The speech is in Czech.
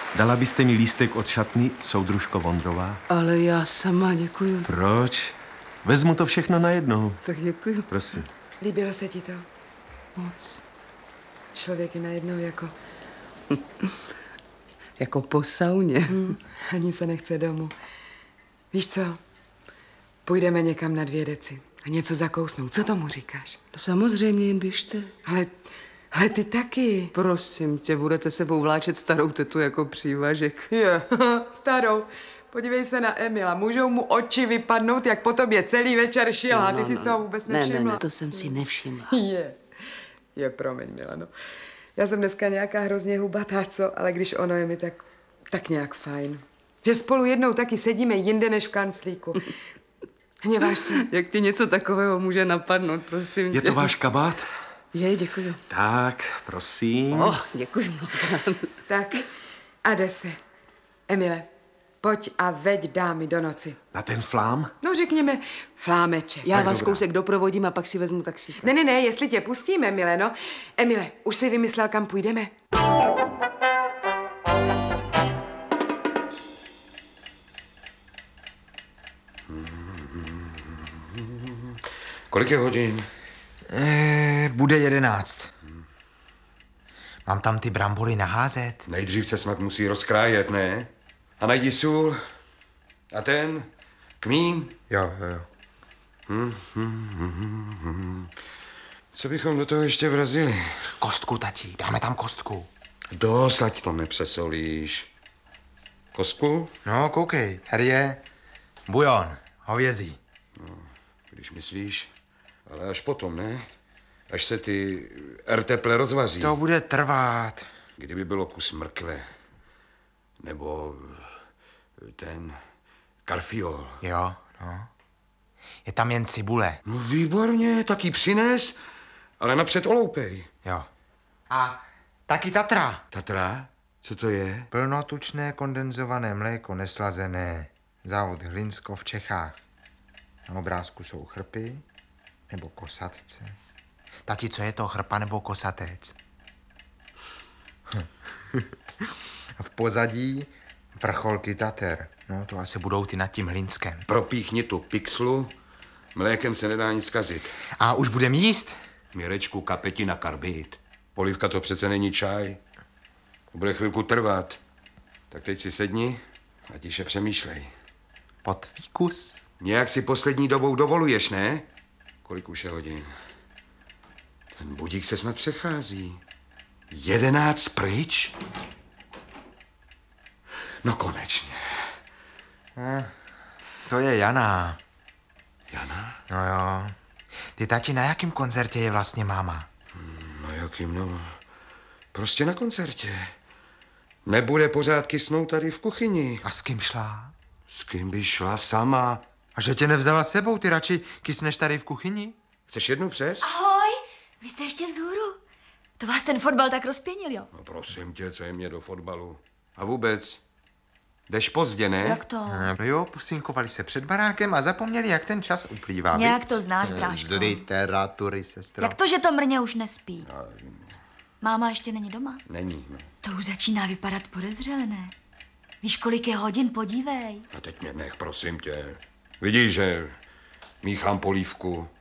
Dala byste mi lístek od šatny, soudružko Vondrová? Ale já sama děkuju. Proč? Vezmu to všechno najednou. Tak děkuju. Prosím. Líbilo se ti to? Moc. Člověk je najednou Jako po sauně. Ani se nechce domů. Víš co? Půjdeme někam na 2 deci a něco zakousnout. Co tomu říkáš? To samozřejmě, jen běžte. Ale ty taky. Prosím tě, budete sebou vláčet starou tetu jako přívažek. Je, starou. Podívej se na Emila. Můžou mu oči vypadnout, jak po tobě celý večer šila. Ty si z toho vůbec nevšimla. Ne, to jsem si nevšimla. Je, promiň, Milano. Já jsem dneska nějaká hrozně hubatá, co? Ale když ono je mi tak nějak fajn. Že spolu jednou taky sedíme jinde než v kanclíku. Hněváš se? Jak ti něco takového může napadnout, prosím tě. Je to váš kabát? Je, děkuju. Tak, prosím. Děkuju. Tak a jde se. Emile, pojď a veď dámy do noci. Na ten flám? No řekněme flámeček. Já Tak vás dobrá. kousek doprovodím a pak si vezmu taxíka. Ne, jestli tě pustíme, Mileno. Emile, už jsi vymyslel, kam půjdeme? Kolik je hodin? Bude 11. Mám tam ty brambory naházet? Nejdřív se snad musí rozkrájet, ne? A najdi sůl. A ten? Kmín? Jo. Co bychom do toho ještě vrazili? Kostku, tati, dáme tam kostku. Dost, ať to nepřesolíš. Kostku? No, koukej, tady je bujon, hovězí. Když myslíš, ale až potom, ne? Až se ty erteple rozvaří. To bude trvat. Kdyby bylo kus mrkve. Nebo ten karfiol. Jo, no. Je tam jen cibule. No výborně, tak ji přines, ale napřed oloupej. Jo. A taky Tatra. Tatra? Co to je? Plnotučné kondenzované mléko neslazené. Závod Hlinsko v Čechách. Na obrázku jsou chrpy nebo kosatce. Tati, co je to, chrpa nebo kosatec? V pozadí vrcholky Tater. No, to asi budou ty nad tím Hlinskem. Propíchni tu pixlu, mlékem se nedá nic zkazit. A už budem jíst? Mirečku, kapetina, karbid. Polívka to přece není čaj. To bude chvilku trvat. Tak teď si sedni a tiše přemýšlej. Pod výkus. Nějak si poslední dobou dovoluješ, ne? Kolik už je hodin? Ten budík se snad přechází. 11 pryč? No konečně. To je Jana. Jana? No jo. Ty, tati, na jakém koncertě je vlastně máma? No jakým, no. Prostě na koncertě. Nebude pořád kysnout tady v kuchyni. A s kým šla? S kým by šla sama? A že tě nevzala s sebou, ty radši kysneš tady v kuchyni? Chceš jednu přes? Ahoj, vy jste ještě vzhůru. To vás ten fotbal tak rozpěnil, jo? No prosím tě, co je mě do fotbalu. A vůbec, jdeš pozdě, ne? Jak to? Jo, pusínkovali se před barákem a zapomněli, jak ten čas uplývá. Nějak viď? to znáš, bráško. Z literatury, sestro. Jak to, že to mrně už nespí? Máma ještě není doma? Není, no. To už začíná vypadat podezřele, ne? Víš, kolik je hodin, podívej. A teď mě nech, prosím tě. Vidíš, že míchám polívku.